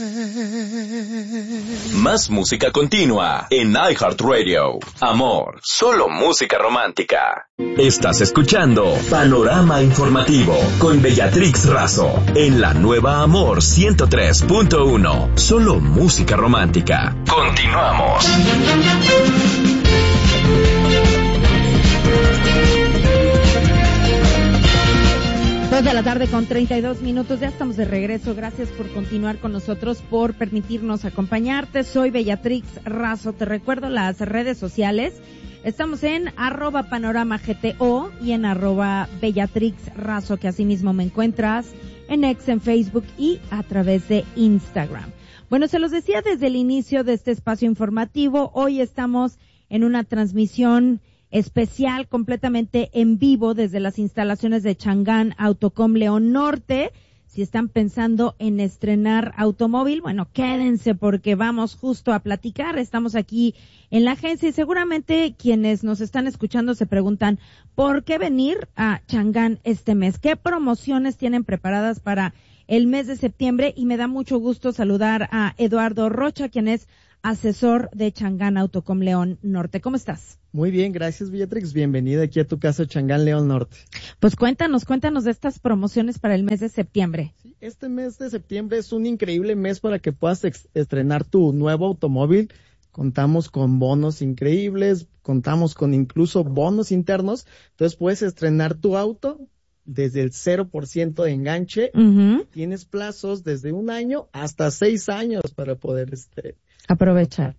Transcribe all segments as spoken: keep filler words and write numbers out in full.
Más música continua en iHeartRadio. Amor, solo música romántica. Estás escuchando Panorama Informativo con Bellatrix Razo en la nueva Amor ciento tres punto uno. Solo música romántica. Continuamos. Dos de la tarde con treinta y dos minutos, ya estamos de regreso. Gracias por continuar con nosotros, por permitirnos acompañarte. Soy Bellatrix Razo. Te recuerdo las redes sociales. Estamos en arroba panorama gto y en arroba Bellatrix Razo, que así mismo me encuentras en X, en Facebook y a través de Instagram. Bueno, se los decía desde el inicio de este espacio informativo. Hoy estamos en una transmisión especial, completamente en vivo desde las instalaciones de Chang'an Autocom León Norte. Si están pensando en estrenar automóvil, bueno, quédense porque vamos justo a platicar. Estamos aquí en la agencia y seguramente quienes nos están escuchando se preguntan ¿por qué venir a Chang'an este mes? ¿Qué promociones tienen preparadas para el mes de septiembre? Y me da mucho gusto saludar a Eduardo Rocha, quien es asesor de Chang'an Autocom León Norte. ¿Cómo estás? Muy bien, gracias Beatrix. Bienvenida aquí a tu casa Chang'an León Norte. Pues cuéntanos, cuéntanos de estas promociones para el mes de septiembre. Sí, este mes de septiembre es un increíble mes para que puedas ex- estrenar tu nuevo automóvil. Contamos con bonos increíbles, contamos con incluso bonos internos. Entonces puedes estrenar tu auto desde el cero por ciento de enganche. Uh-huh. Tienes plazos desde un año hasta seis años para poder este aprovechar.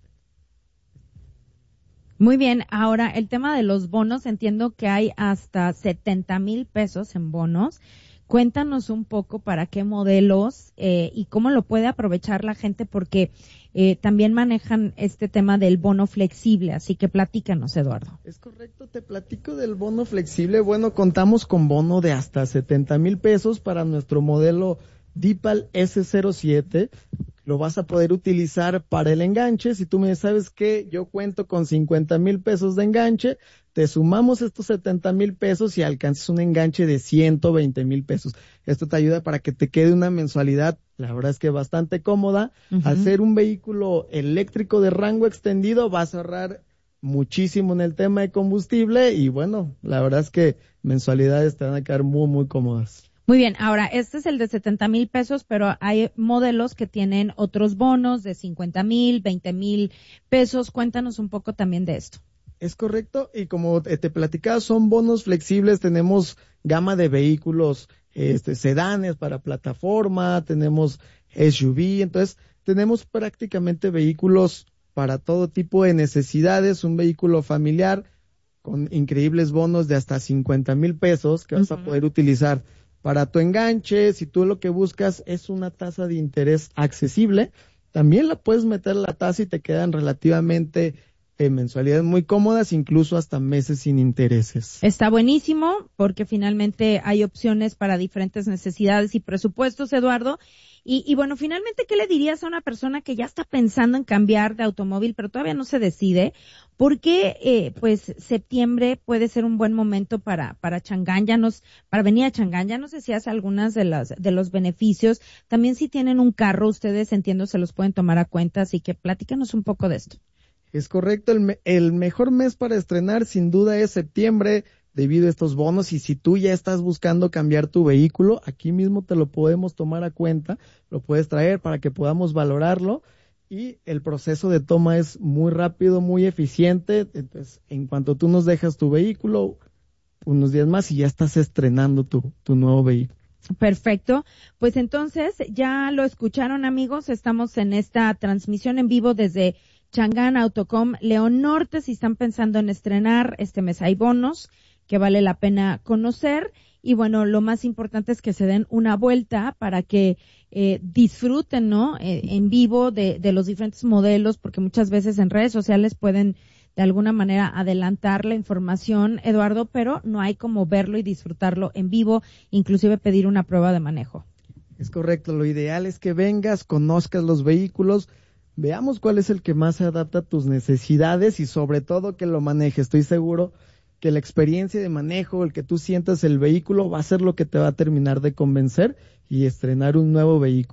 Muy bien, ahora el tema de los bonos, entiendo que hay hasta setenta mil pesos en bonos. Cuéntanos un poco para qué modelos eh, y cómo lo puede aprovechar la gente, porque eh, también manejan este tema del bono flexible, así que platícanos, Eduardo. Es correcto, te platico del bono flexible. Bueno, contamos con bono de hasta setenta mil pesos para nuestro modelo Deepal ese cero siete. Lo vas a poder utilizar para el enganche. Si tú me sabes que yo cuento con cincuenta mil pesos de enganche, te sumamos estos setenta mil pesos y alcanzas un enganche de ciento veinte mil pesos. Esto te ayuda para que te quede una mensualidad, la verdad es que bastante cómoda. Uh-huh. Al ser un vehículo eléctrico de rango extendido, vas a ahorrar muchísimo en el tema de combustible y bueno, la verdad es que mensualidades te van a quedar muy, muy cómodas. Muy bien, ahora este es el de setenta mil pesos, pero hay modelos que tienen otros bonos de cincuenta mil, veinte mil pesos. Cuéntanos un poco también de esto. Es correcto, y como te platicaba, son bonos flexibles. Tenemos gama de vehículos, este, sedanes para plataforma, tenemos S U V, entonces tenemos prácticamente vehículos para todo tipo de necesidades. Un vehículo familiar con increíbles bonos de hasta cincuenta mil pesos que vas uh-huh. a poder utilizar para tu enganche. Si tú lo que buscas es una tasa de interés accesible, también la puedes meter la tasa y te quedan relativamente eh, mensualidades muy cómodas, incluso hasta meses sin intereses. Está buenísimo porque finalmente hay opciones para diferentes necesidades y presupuestos, Eduardo. Y, y bueno, finalmente, ¿qué le dirías a una persona que ya está pensando en cambiar de automóvil, pero todavía no se decide? ¿Por qué, eh, pues, septiembre puede ser un buen momento para, para Chang'an? Ya nos, para venir a Chang'an, ya nos decías algunas de las, de los beneficios. También si tienen un carro, ustedes, entiendo, se los pueden tomar a cuenta, así que platícanos un poco de esto. Es correcto, el, me, el mejor mes para estrenar sin duda es septiembre, debido a estos bonos, y si tú ya estás buscando cambiar tu vehículo, aquí mismo te lo podemos tomar a cuenta, lo puedes traer para que podamos valorarlo, y el proceso de toma es muy rápido, muy eficiente. Entonces, en cuanto tú nos dejas tu vehículo, unos días más y ya estás estrenando tu, tu nuevo vehículo. Perfecto, pues entonces ya lo escucharon, amigos, estamos en esta transmisión en vivo desde Chang'an Autocom León Norte. Si están pensando en estrenar este mes, hay bonos que vale la pena conocer, y bueno, lo más importante es que se den una vuelta para que eh, disfruten, ¿no?, eh, en vivo de, de los diferentes modelos, porque muchas veces en redes sociales pueden de alguna manera adelantar la información, Eduardo, pero no hay como verlo y disfrutarlo en vivo, inclusive pedir una prueba de manejo. Es correcto, lo ideal es que vengas, conozcas los vehículos, veamos cuál es el que más se adapta a tus necesidades y sobre todo que lo manejes. Estoy seguro que la experiencia de manejo, el que tú sientas el vehículo, va a ser lo que te va a terminar de convencer y estrenar un nuevo vehículo.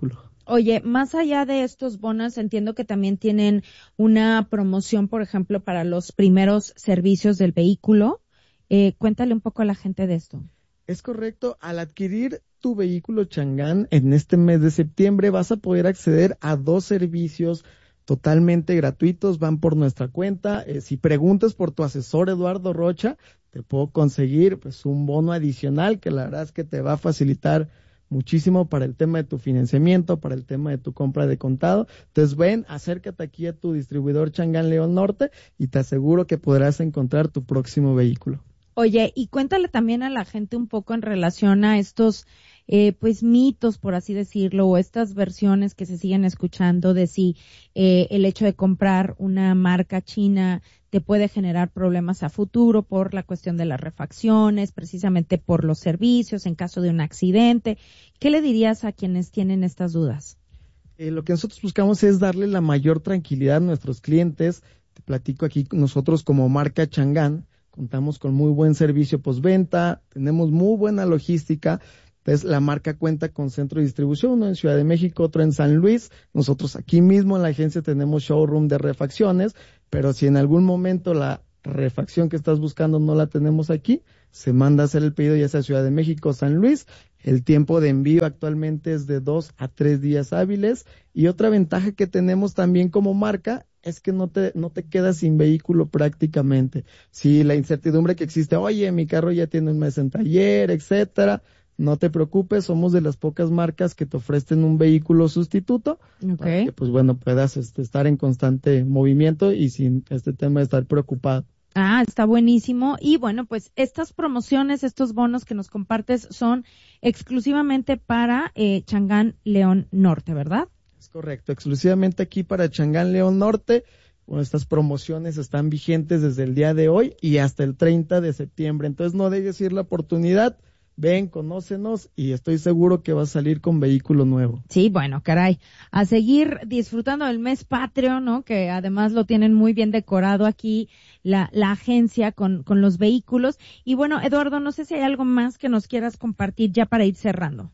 Oye, más allá de estos bonos, entiendo que también tienen una promoción, por ejemplo, para los primeros servicios del vehículo. Eh, cuéntale un poco a la gente de esto. Es correcto. Al adquirir tu vehículo Changán en este mes de septiembre vas a poder acceder a dos servicios totalmente gratuitos, van por nuestra cuenta. Eh, si preguntas por tu asesor Eduardo Rocha, te puedo conseguir pues un bono adicional que la verdad es que te va a facilitar muchísimo para el tema de tu financiamiento, para el tema de tu compra de contado. Entonces ven, acércate aquí a tu distribuidor Changán León Norte y te aseguro que podrás encontrar tu próximo vehículo. Oye, y cuéntale también a la gente un poco en relación a estos eh, pues mitos, por así decirlo, o estas versiones que se siguen escuchando de si eh, el hecho de comprar una marca china te puede generar problemas a futuro por la cuestión de las refacciones, precisamente por los servicios en caso de un accidente. ¿Qué le dirías a quienes tienen estas dudas? Eh, lo que nosotros buscamos es darle la mayor tranquilidad a nuestros clientes. Te platico aquí, nosotros como marca Changán contamos con muy buen servicio postventa, tenemos muy buena logística. Entonces, la marca cuenta con centro de distribución, uno en Ciudad de México, otro en San Luis. Nosotros aquí mismo en la agencia tenemos showroom de refacciones, pero si en algún momento la refacción que estás buscando no la tenemos aquí, se manda a hacer el pedido ya sea Ciudad de México o San Luis. El tiempo de envío actualmente es de dos a tres días hábiles. Y otra ventaja que tenemos también como marca es que no te, no te quedas sin vehículo prácticamente. Si la incertidumbre que existe, oye, mi carro ya tiene un mes en taller, etcétera, no te preocupes, somos de las pocas marcas que te ofrecen un vehículo sustituto, okay, para que pues bueno puedas este, estar en constante movimiento y sin este tema de estar preocupado. Ah, está buenísimo. Y bueno, pues estas promociones, estos bonos que nos compartes son exclusivamente para eh, Changán León Norte, ¿verdad? Es correcto, exclusivamente aquí para Changán León Norte. Bueno, estas promociones están vigentes desde el día de hoy y hasta el treinta de septiembre. Entonces no dejes ir la oportunidad. Ven, conócenos y estoy seguro que vas a salir con vehículo nuevo. Sí, bueno, caray, a seguir disfrutando del mes patrio, ¿no? Que además lo tienen muy bien decorado aquí la, la agencia con, con los vehículos. Y bueno, Eduardo, no sé si hay algo más que nos quieras compartir ya para ir cerrando.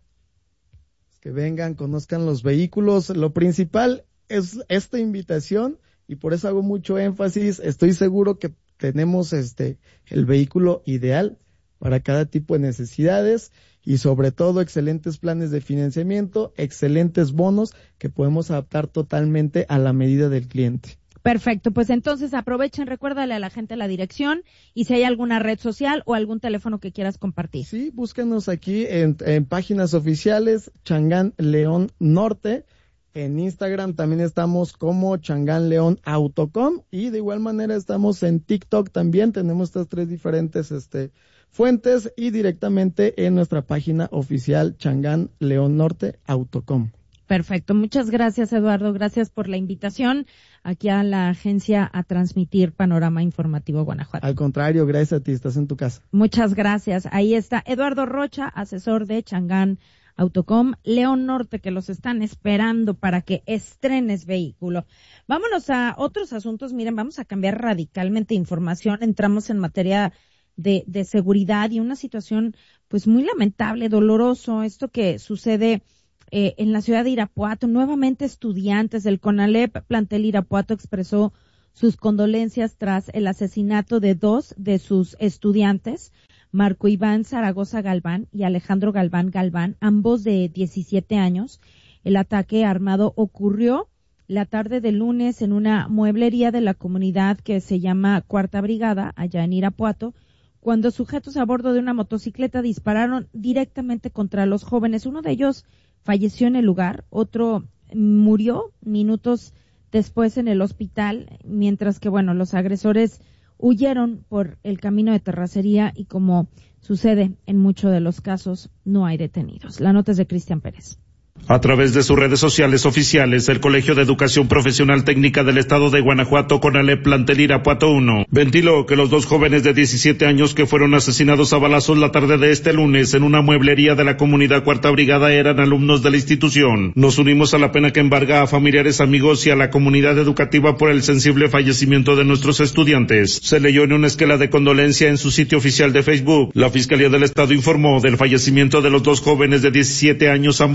Que vengan, conozcan los vehículos. Lo principal es esta invitación y por eso hago mucho énfasis. Estoy seguro que tenemos este el vehículo ideal para cada tipo de necesidades y sobre todo excelentes planes de financiamiento, excelentes bonos que podemos adaptar totalmente a la medida del cliente. Perfecto, pues entonces aprovechen, recuérdale a la gente la dirección y si hay alguna red social o algún teléfono que quieras compartir. Sí, búscanos aquí en, en páginas oficiales, Changán León Norte. En Instagram también estamos como Changán León Autocom y de igual manera estamos en TikTok también. Tenemos estas tres diferentes este fuentes y directamente en nuestra página oficial Changán León Norte Autocom. Perfecto, muchas gracias Eduardo, gracias por la invitación aquí a la agencia a transmitir Panorama Informativo Guanajuato. Al contrario, gracias a ti, estás en tu casa. Muchas gracias, ahí está Eduardo Rocha, asesor de Changán Autocom León Norte, que los están esperando para que estrenes vehículo. Vámonos a otros asuntos, miren, vamos a cambiar radicalmente de información, entramos en materia de, de seguridad y una situación pues muy lamentable, doloroso, esto que sucede eh, en la ciudad de Irapuato. Nuevamente estudiantes del CONALEP plantel Irapuato expresó sus condolencias tras el asesinato de dos de sus estudiantes, Marco Iván Zaragoza Galván y Alejandro Galván Galván, ambos de diecisiete años. El ataque armado ocurrió la tarde del lunes en una mueblería de la comunidad que se llama Cuarta Brigada, allá en Irapuato, cuando sujetos a bordo de una motocicleta dispararon directamente contra los jóvenes. Uno de ellos falleció en el lugar, otro murió minutos después en el hospital, mientras que, bueno, los agresores huyeron por el camino de terracería y, como sucede en muchos de los casos, no hay detenidos. La nota es de Cristian Pérez. A través de sus redes sociales oficiales, el Colegio de Educación Profesional Técnica del Estado de Guanajuato, CONALEP plantel Irapuato uno, ventiló que los dos jóvenes de diecisiete años que fueron asesinados a balazos la tarde de este lunes en una mueblería de la comunidad Cuarta Brigada eran alumnos de la institución. Nos unimos a la pena que embarga a familiares, amigos y a la comunidad educativa por el sensible fallecimiento de nuestros estudiantes. Se leyó en una esquela de condolencia en su sitio oficial de Facebook. La Fiscalía del Estado informó del fallecimiento de los dos jóvenes de diecisiete años, ambos primos,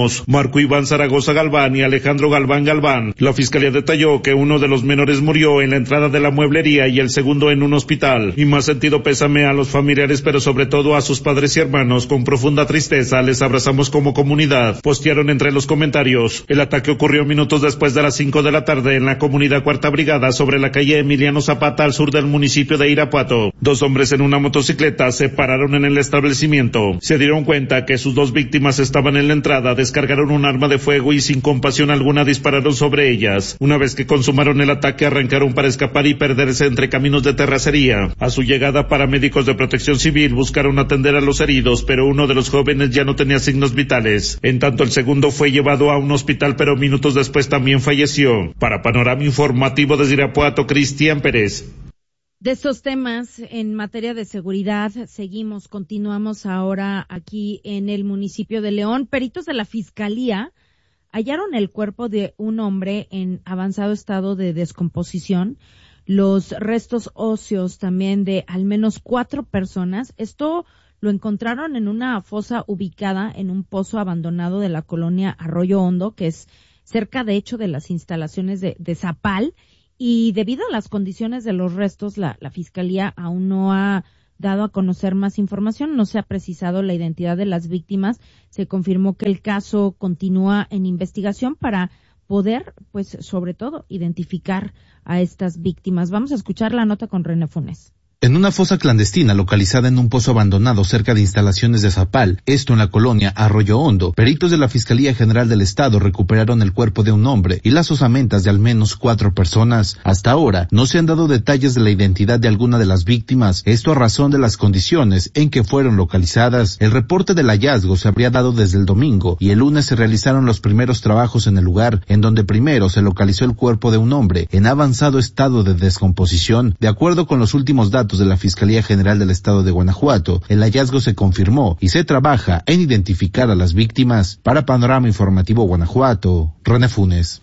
hermanos, Marco Iván Zaragoza Galván y Alejandro Galván Galván. La fiscalía detalló que uno de los menores murió en la entrada de la mueblería y el segundo en un hospital. Y más sentido pésame a los familiares, pero sobre todo a sus padres y hermanos. Con profunda tristeza les abrazamos como comunidad, postearon entre los comentarios. El ataque ocurrió minutos después de las cinco de la tarde en la comunidad Cuarta Brigada sobre la calle Emiliano Zapata al sur del municipio de Irapuato. Dos hombres en una motocicleta se pararon en el establecimiento. Se dieron cuenta que sus dos víctimas estaban en la entrada, descargaron un arma de fuego y sin compasión alguna dispararon sobre ellas. Una vez que consumaron el ataque, arrancaron para escapar y perderse entre caminos de terracería. A su llegada, paramédicos de Protección Civil buscaron atender a los heridos, pero uno de los jóvenes ya no tenía signos vitales. En tanto, el segundo fue llevado a un hospital, pero minutos después también falleció. Para Panorama Informativo desde Irapuato, Cristian Pérez. De estos temas en materia de seguridad, seguimos, continuamos ahora aquí en el municipio de León. Peritos de la Fiscalía hallaron el cuerpo de un hombre en avanzado estado de descomposición, los restos óseos también de al menos cuatro personas. Esto lo encontraron en una fosa ubicada en un pozo abandonado de la colonia Arroyo Hondo, que es cerca de hecho de las instalaciones de, de Zapal. Y debido a las condiciones de los restos, la, la Fiscalía aún no ha dado a conocer más información, no se ha precisado la identidad de las víctimas. Se confirmó que el caso continúa en investigación para poder, pues, sobre todo, identificar a estas víctimas. Vamos a escuchar la nota con René Funes. En una fosa clandestina localizada en un pozo abandonado cerca de instalaciones de Zapal, esto en la colonia Arroyo Hondo, peritos de la Fiscalía General del Estado recuperaron el cuerpo de un hombre y las osamentas de al menos cuatro personas. Hasta ahora no se han dado detalles de la identidad de alguna de las víctimas, esto a razón de las condiciones en que fueron localizadas. El reporte del hallazgo se habría dado desde el domingo y el lunes se realizaron los primeros trabajos en el lugar, en donde primero se localizó el cuerpo de un hombre en avanzado estado de descomposición. De acuerdo con los últimos datos de la Fiscalía General del Estado de Guanajuato, el hallazgo se confirmó y se trabaja en identificar a las víctimas. Para Panorama Informativo Guanajuato, René Funes.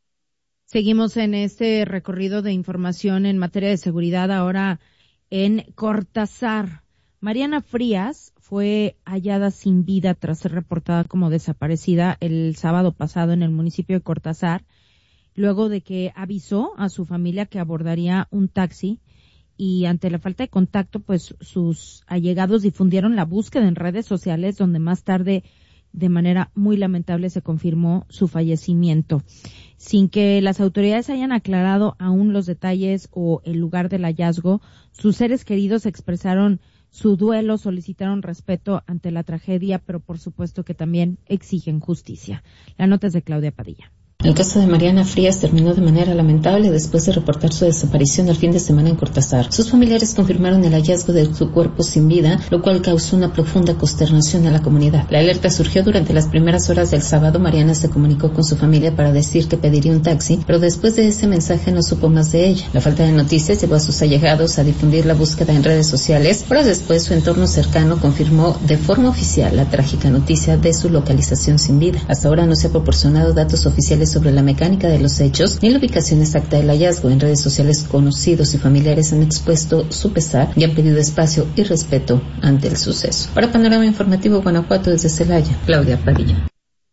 Seguimos en este recorrido de información en materia de seguridad ahora en Cortázar. Mariana Frías fue hallada sin vida tras ser reportada como desaparecida el sábado pasado en el municipio de Cortázar, luego de que avisó a su familia que abordaría un taxi. Y ante la falta de contacto, pues sus allegados difundieron la búsqueda en redes sociales, donde más tarde, de manera muy lamentable, se confirmó su fallecimiento. Sin que las autoridades hayan aclarado aún los detalles o el lugar del hallazgo, sus seres queridos expresaron su duelo, solicitaron respeto ante la tragedia, pero por supuesto que también exigen justicia. La nota es de Claudia Padilla. El caso de Mariana Frías terminó de manera lamentable después de reportar su desaparición el fin de semana en Cortázar. Sus familiares confirmaron el hallazgo de su cuerpo sin vida, lo cual causó una profunda consternación a la comunidad. La alerta surgió durante las primeras horas del sábado. Mariana se comunicó con su familia para decir que pediría un taxi, pero después de ese mensaje no supo más de ella. La falta de noticias llevó a sus allegados a difundir la búsqueda en redes sociales. Horas después, su entorno cercano confirmó de forma oficial la trágica noticia de su localización sin vida. Hasta ahora no se ha proporcionado datos oficiales sobre la mecánica de los hechos ni la ubicación exacta del hallazgo. En redes sociales, conocidos y familiares han expuesto su pesar y han pedido espacio y respeto ante el suceso. Para Panorama Informativo Guanajuato, desde Celaya, Claudia Padilla.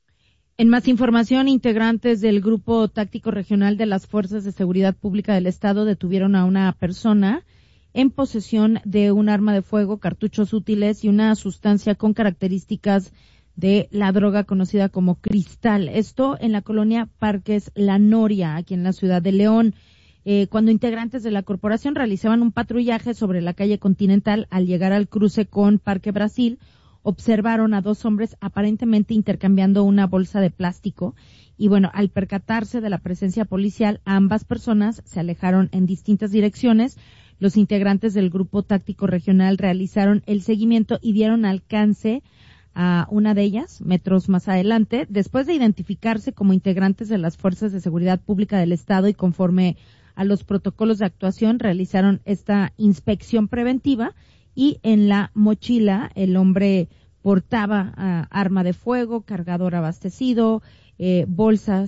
En más información, integrantes del Grupo Táctico Regional de las Fuerzas de Seguridad Pública del Estado detuvieron a una persona en posesión de un arma de fuego, cartuchos útiles y una sustancia con características de la droga conocida como cristal. Esto en la colonia Parques La Noria, aquí en la ciudad de León. Eh, cuando integrantes de la corporación realizaban un patrullaje sobre la calle Continental, al llegar al cruce con Parque Brasil, observaron a dos hombres aparentemente intercambiando una bolsa de plástico. Y bueno, al percatarse de la presencia policial, ambas personas se alejaron en distintas direcciones. Los integrantes del Grupo Táctico Regional realizaron el seguimiento y dieron alcance a una de ellas, metros más adelante, después de identificarse como integrantes de las Fuerzas de Seguridad Pública del Estado y conforme a los protocolos de actuación, realizaron esta inspección preventiva y en la mochila el hombre portaba uh, arma de fuego, cargador abastecido, eh, bolsas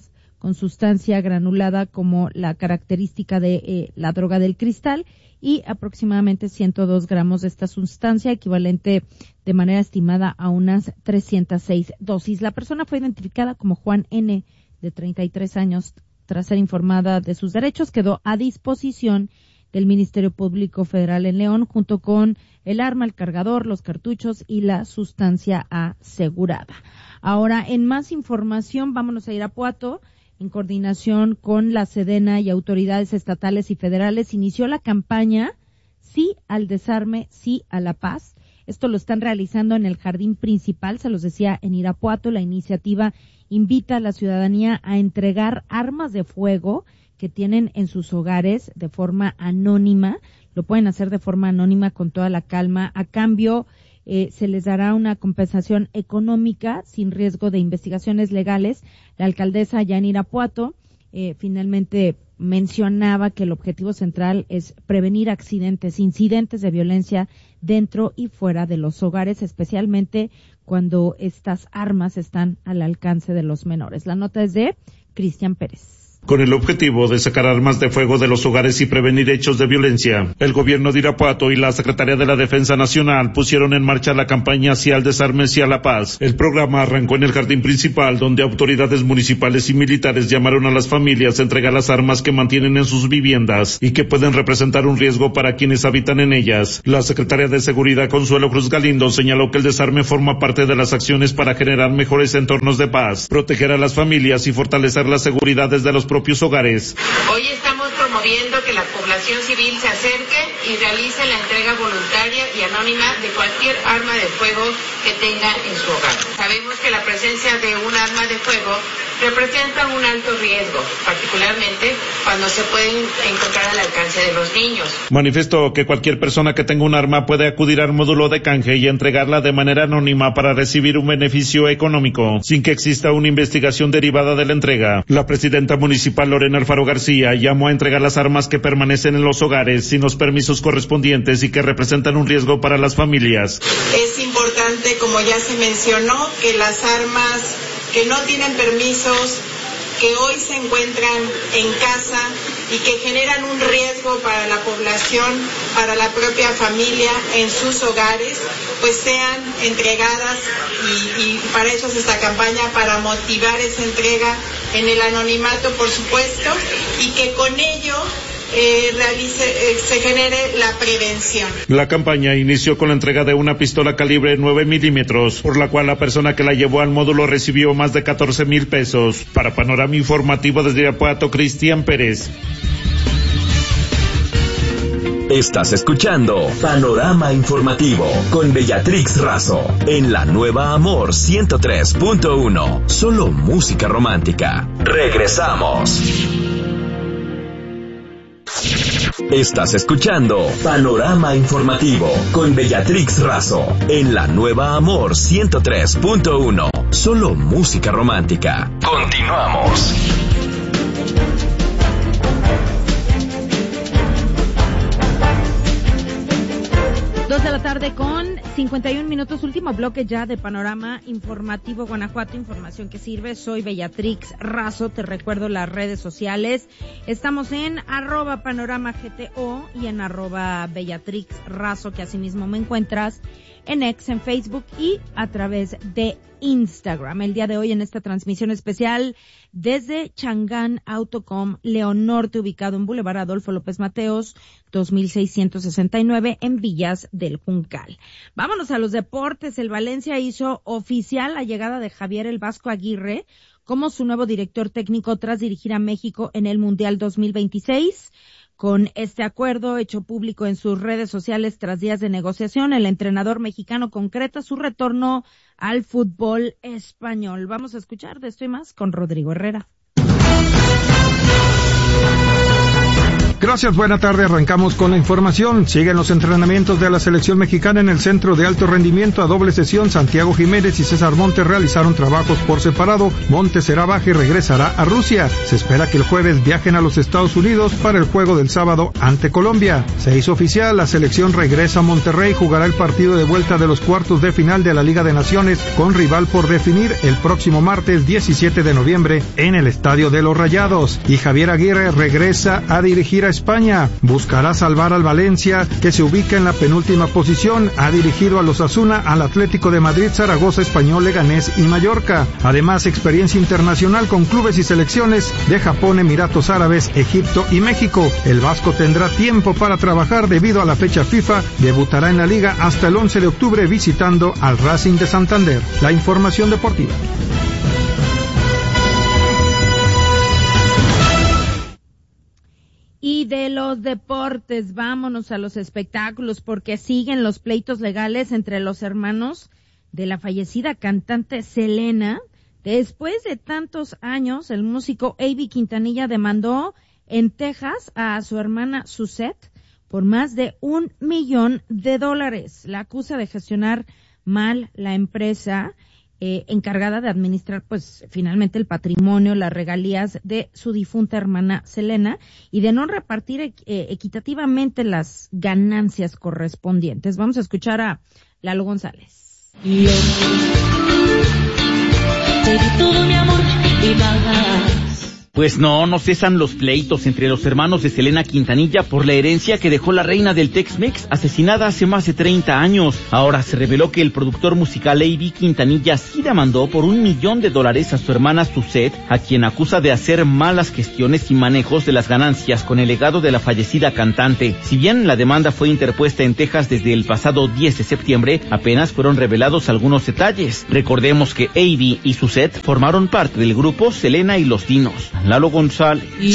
con sustancia granulada como la característica de eh, la droga del cristal y aproximadamente ciento dos gramos de esta sustancia, equivalente de manera estimada a unas trescientas seis dosis. La persona fue identificada como Juan N., de treinta y tres años. Tras ser informada de sus derechos, quedó a disposición del Ministerio Público Federal en León, junto con el arma, el cargador, los cartuchos y la sustancia asegurada. Ahora, en más información, vámonos a Irapuato. En coordinación con la Sedena y autoridades estatales y federales, inició la campaña Sí al Desarme, Sí a la Paz. Esto lo están realizando en el jardín principal, se los decía, en Irapuato. La iniciativa invita a la ciudadanía a entregar armas de fuego que tienen en sus hogares de forma anónima. Lo pueden hacer de forma anónima con toda la calma. A cambio, eh, se les dará una compensación económica sin riesgo de investigaciones legales. La alcaldesa allá en Irapuato eh, finalmente mencionaba que el objetivo central es prevenir accidentes, incidentes de violencia dentro y fuera de los hogares, especialmente cuando estas armas están al alcance de los menores. La nota es de Cristian Pérez. Con el objetivo de sacar armas de fuego de los hogares y prevenir hechos de violencia, el gobierno de Irapuato y la Secretaría de la Defensa Nacional pusieron en marcha la campaña Sí al Desarme, Sí a la Paz. El programa arrancó en el jardín principal, donde autoridades municipales y militares llamaron a las familias a entregar las armas que mantienen en sus viviendas y que pueden representar un riesgo para quienes habitan en ellas. La secretaria de Seguridad, Consuelo Cruz Galindo, señaló que el desarme forma parte de las acciones para generar mejores entornos de paz, proteger a las familias y fortalecer la seguridad desde los propios hogares. Hoy estamos promoviendo que la población civil se acerque y realice la entrega voluntaria y anónima de cualquier arma de fuego que tenga en su hogar. Sabemos que la presencia de un arma de fuego representa un alto riesgo, particularmente cuando se pueden encontrar al alcance de los niños. Manifestó que cualquier persona que tenga un arma puede acudir al módulo de canje y entregarla de manera anónima para recibir un beneficio económico, sin que exista una investigación derivada de la entrega. La presidenta municipal Lorena Alfaro García llamó a entregar las armas que permanecen en los hogares sin los permisos correspondientes y que representan un riesgo para las familias. Es importante, como ya se mencionó, que las armas que no tienen permisos, que hoy se encuentran en casa y que generan un riesgo para la población, para la propia familia en sus hogares, pues sean entregadas y, y para eso es esta campaña, para motivar esa entrega en el anonimato, por supuesto, y que con ello Eh, realice, eh, se genere la prevención. La campaña inició con la entrega de una pistola calibre nueve milímetros, por la cual la persona que la llevó al módulo recibió más de catorce mil pesos. Para Panorama Informativo desde Irapuato, Cristian Pérez. Estás escuchando Panorama Informativo con Bellatrix Razo en la nueva Amor ciento tres punto uno. Solo música romántica. Regresamos. Estás escuchando Panorama Informativo con Bellatrix Razo en la nueva Amor ciento tres punto uno. Solo música romántica. Continuamos. Dos de la tarde con cincuenta y un minutos, último bloque ya de Panorama Informativo Guanajuato, información que sirve. Soy Bellatrix Razo, te recuerdo las redes sociales. Estamos en arroba panorama gto y en arroba Bellatrix Razo, que asimismo me encuentras en X, en Facebook y a través de Instagram. El día de hoy en esta transmisión especial desde Changán Autocom León Norte, ubicado en Boulevard Adolfo López Mateos, dos mil seiscientos sesenta y nueve en Villas del Juncal. Vámonos a los deportes. El Valencia hizo oficial la llegada de Javier El Vasco Aguirre como su nuevo director técnico tras dirigir a México en el Mundial dos mil veintiséis. Con este acuerdo hecho público en sus redes sociales tras días de negociación, el entrenador mexicano concreta su retorno al fútbol español. Vamos a escuchar de esto y más con Rodrigo Herrera. Gracias, buena tarde. Arrancamos con la información. Siguen los entrenamientos de la selección mexicana en el Centro de Alto Rendimiento a doble sesión. Santiago Jiménez y César Montes realizaron trabajos por separado. Montes será baja y regresará a Rusia. Se espera que el jueves viajen a los Estados Unidos para el juego del sábado ante Colombia. Se hizo oficial, la selección regresa a Monterrey, jugará el partido de vuelta de los cuartos de final de la Liga de Naciones con rival por definir el próximo martes diecisiete de noviembre en el Estadio de los Rayados. Y Javier Aguirre regresa a dirigir a España. Buscará salvar al Valencia, que se ubica en la penúltima posición. Ha dirigido a los Osasuna, al Atlético de Madrid, Zaragoza, Español, Leganés y Mallorca. Además, experiencia internacional con clubes y selecciones de Japón, Emiratos Árabes, Egipto y México. El vasco tendrá tiempo para trabajar debido a la fecha FIFA. Debutará en la liga hasta el once de octubre visitando al Racing de Santander. La información deportiva. Y de los deportes, vámonos a los espectáculos, porque siguen los pleitos legales entre los hermanos de la fallecida cantante Selena. Después de tantos años, el músico Avi Quintanilla demandó en Texas a su hermana Suzette por más de un millón de dólares. La acusa de gestionar mal la empresa Eh, encargada de administrar, pues, finalmente el patrimonio, las regalías de su difunta hermana Selena y de no repartir eh, equitativamente las ganancias correspondientes. Vamos a escuchar a Lalo González. Yo te di todo mi amor y más. Pues no, no cesan los pleitos entre los hermanos de Selena Quintanilla por la herencia que dejó la reina del Tex-Mex, asesinada hace más de treinta años. Ahora se reveló que el productor musical Avi Quintanilla sí demandó por un millón de dólares a su hermana Suzette, a quien acusa de hacer malas gestiones y manejos de las ganancias con el legado de la fallecida cantante. Si bien la demanda fue interpuesta en Texas desde el pasado diez de septiembre, apenas fueron revelados algunos detalles. Recordemos que Avi y Suzette formaron parte del grupo Selena y los Dinos. Lalo González.